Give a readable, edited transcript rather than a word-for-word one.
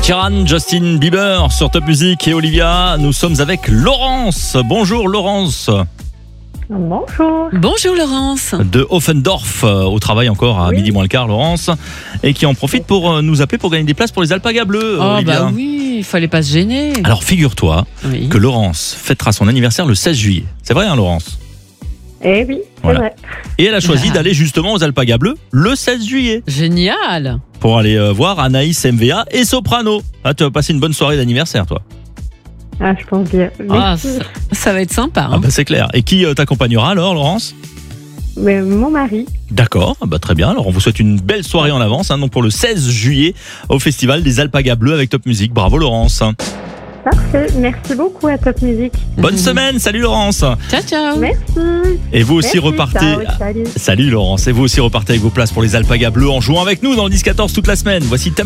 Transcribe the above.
Ed Sheeran, Justin Bieber sur Top Music et Olivia. Nous sommes avec Laurence. Bonjour Laurence. Bonjour. Bonjour Laurence. De Offendorf, au travail encore à midi moins le quart, Laurence. Et qui en profite pour nous appeler pour gagner des places pour les alpagas bleus, Oh Olivia. bah oui, il fallait pas se gêner. Alors figure-toi Oui. que Laurence fêtera son anniversaire le 16 juillet. C'est vrai, hein, Laurence? Eh oui, c'est Voilà. vrai. Et elle a choisi d'aller justement aux alpagas bleus le 16 juillet Génial. pour aller voir Anaïs MVA et Soprano. Ah, tu vas passer une bonne soirée d'anniversaire, toi. Ah, je pense bien. Ah, Merci. ça va être sympa. Ah bah c'est clair. Et qui t'accompagnera alors, Laurence? Mais mon mari. D'accord, bah très bien. Alors on vous souhaite une belle soirée en avance, donc pour le 16 juillet au festival des Alpagas Bleus avec Top Music. Bravo Laurence. Parfait. Merci beaucoup à Top Music. Bonne semaine, salut Laurence. Ciao, ciao. Merci. Et vous aussi Merci, repartez. ciao, salut. Salut Laurence. Et vous aussi repartez avec vos places pour les Alpagas Bleus en jouant avec nous dans le 10-14 toute la semaine. Voici